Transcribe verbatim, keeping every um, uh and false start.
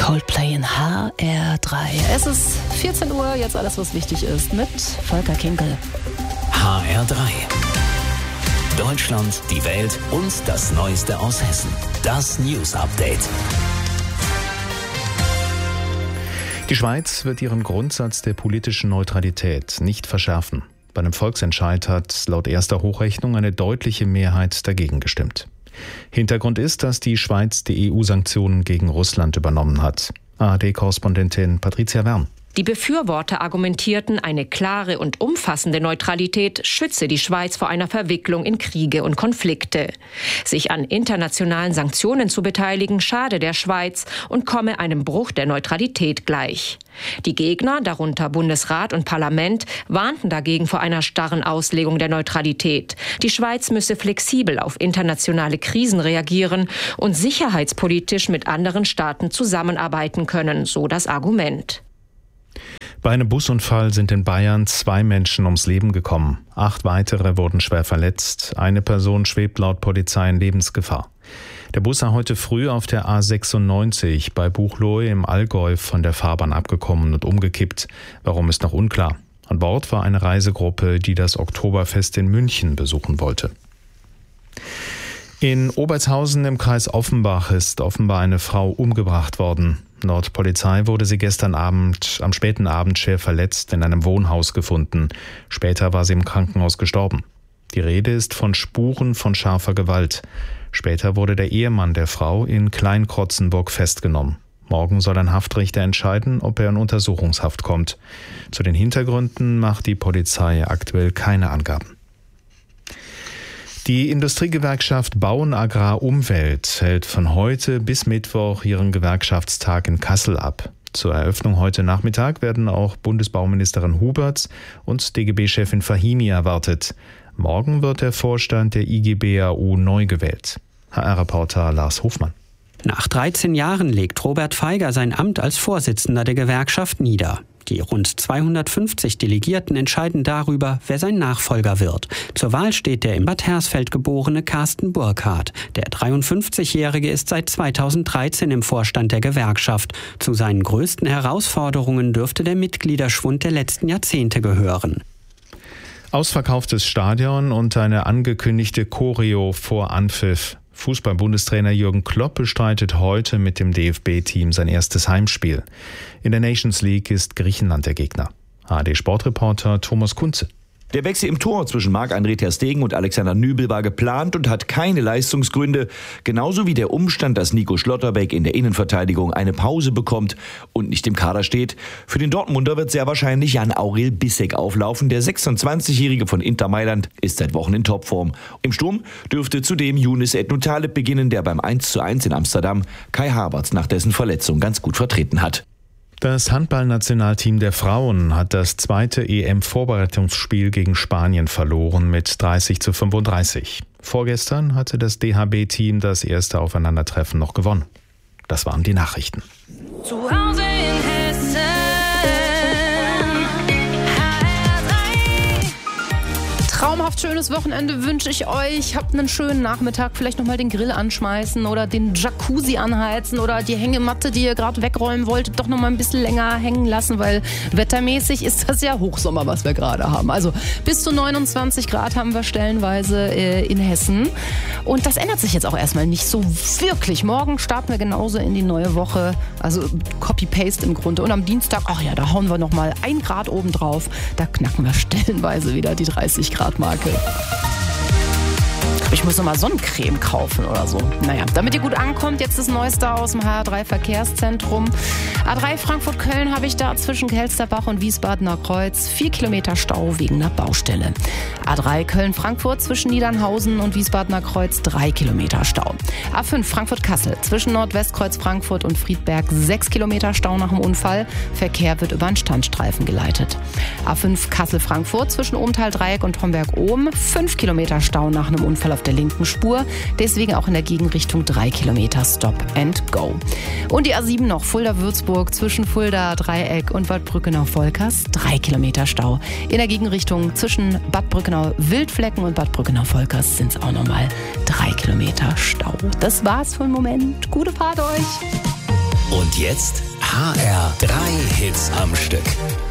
Coldplay in H R drei. Es ist vierzehn Uhr, jetzt alles, was wichtig ist, mit Volker Kinkel. H R drei. Deutschland, die Welt und das Neueste aus Hessen. Das News Update. Die Schweiz wird ihren Grundsatz der politischen Neutralität nicht verschärfen. Bei einem Volksentscheid hat laut erster Hochrechnung eine deutliche Mehrheit dagegen gestimmt. Hintergrund ist, dass die Schweiz die E U-Sanktionen gegen Russland übernommen hat. A R D-Korrespondentin Patricia Wern. Die Befürworter argumentierten, eine klare und umfassende Neutralität schütze die Schweiz vor einer Verwicklung in Kriege und Konflikte. Sich an internationalen Sanktionen zu beteiligen, schade der Schweiz und komme einem Bruch der Neutralität gleich. Die Gegner, darunter Bundesrat und Parlament, warnten dagegen vor einer starren Auslegung der Neutralität. Die Schweiz müsse flexibel auf internationale Krisen reagieren und sicherheitspolitisch mit anderen Staaten zusammenarbeiten können, so das Argument. Bei einem Busunfall sind in Bayern zwei Menschen ums Leben gekommen. Acht weitere wurden schwer verletzt. Eine Person schwebt laut Polizei in Lebensgefahr. Der Bus sei heute früh auf der A sechsundneunzig bei Buchloe im Allgäu von der Fahrbahn abgekommen und umgekippt. Warum ist noch unklar. An Bord war eine Reisegruppe, die das Oktoberfest in München besuchen wollte. In Obertshausen im Kreis Offenbach ist offenbar eine Frau umgebracht worden. Laut Polizei wurde sie gestern Abend, am späten Abend schwer verletzt in einem Wohnhaus gefunden. Später war sie im Krankenhaus gestorben. Die Rede ist von Spuren von scharfer Gewalt. Später wurde der Ehemann der Frau in Kleinkrotzenburg festgenommen. Morgen soll ein Haftrichter entscheiden, ob er in Untersuchungshaft kommt. Zu den Hintergründen macht die Polizei aktuell keine Angaben. Die Industriegewerkschaft Bauen Agrar Umwelt hält von heute bis Mittwoch ihren Gewerkschaftstag in Kassel ab. Zur Eröffnung heute Nachmittag werden auch Bundesbauministerin Huberts und D G B-Chefin Fahimi erwartet. Morgen wird der Vorstand der I G B A U neu gewählt. H R-Reporter Lars Hofmann. Nach dreizehn Jahren legt Robert Feiger sein Amt als Vorsitzender der Gewerkschaft nieder. Die rund zweihundertfünfzig Delegierten entscheiden darüber, wer sein Nachfolger wird. Zur Wahl steht der in Bad Hersfeld geborene Carsten Burkhardt. Der dreiundfünfzigjährige ist seit zweitausenddreizehn im Vorstand der Gewerkschaft. Zu seinen größten Herausforderungen dürfte der Mitgliederschwund der letzten Jahrzehnte gehören. Ausverkauftes Stadion und eine angekündigte Choreo vor Anpfiff. Fußball-Bundestrainer Jürgen Klopp bestreitet heute mit dem D F B-Team sein erstes Heimspiel. In der Nations League ist Griechenland der Gegner. A R D-Sportreporter Thomas Kunze. Der Wechsel im Tor zwischen Marc-André ter Stegen und Alexander Nübel war geplant und hat keine Leistungsgründe. Genauso wie der Umstand, dass Nico Schlotterbeck in der Innenverteidigung eine Pause bekommt und nicht im Kader steht. Für den Dortmunder wird sehr wahrscheinlich Jan-Aurel Bissek auflaufen. Der sechsundzwanzigjährige von Inter Mailand ist seit Wochen in Topform. Im Sturm dürfte zudem Younes Ednutaleb beginnen, der beim eins zu eins in Amsterdam Kai Havertz nach dessen Verletzung ganz gut vertreten hat. Das Handballnationalteam der Frauen hat das zweite E M-Vorbereitungsspiel gegen Spanien verloren mit dreißig zu fünfunddreißig. Vorgestern hatte das D H B-Team das erste Aufeinandertreffen noch gewonnen. Das waren die Nachrichten. Zu Hause in Hessen. Traumhaft schönes Wochenende wünsche ich euch. Habt einen schönen Nachmittag. Vielleicht nochmal den Grill anschmeißen oder den Jacuzzi anheizen oder die Hängematte, die ihr gerade wegräumen wolltet, doch nochmal ein bisschen länger hängen lassen, weil wettermäßig ist das ja Hochsommer, was wir gerade haben. Also bis zu neunundzwanzig Grad haben wir stellenweise äh, in Hessen. Und das ändert sich jetzt auch erstmal nicht so wirklich. Morgen starten wir genauso in die neue Woche. Also Copy-Paste im Grunde. Und am Dienstag, ach ja, da hauen wir nochmal ein Grad oben drauf. Da knacken wir stellenweise wieder die dreißig Grad Marke. Ich muss nochmal Sonnencreme kaufen oder so. Naja, damit ihr gut ankommt, jetzt das Neueste aus dem H R drei Verkehrszentrum. A drei Frankfurt-Köln habe ich da zwischen Kelsterbach und Wiesbadener Kreuz. Vier Kilometer Stau wegen einer Baustelle. A drei Köln-Frankfurt zwischen Niedernhausen und Wiesbadener Kreuz. Drei Kilometer Stau. A fünf Frankfurt-Kassel zwischen Nordwestkreuz Frankfurt und Friedberg. Sechs Kilometer Stau nach dem Unfall. Verkehr wird über einen Standstreifen geleitet. A fünf Kassel-Frankfurt zwischen Ohmtal-Dreieck und Homberg-Ohm. Fünf Kilometer Stau nach einem Unfall auf der linken Spur, deswegen auch in der Gegenrichtung drei Kilometer Stop and Go. Und die A sieben noch, Fulda-Würzburg zwischen Fulda-Dreieck und Bad Brückenau-Volkers, drei Kilometer Stau. In der Gegenrichtung zwischen Bad Brückenau-Wildflecken und Bad Brückenau-Volkers sind es auch nochmal drei Kilometer Stau. Das war's für den Moment. Gute Fahrt euch! Und jetzt H R drei Hits am Stück.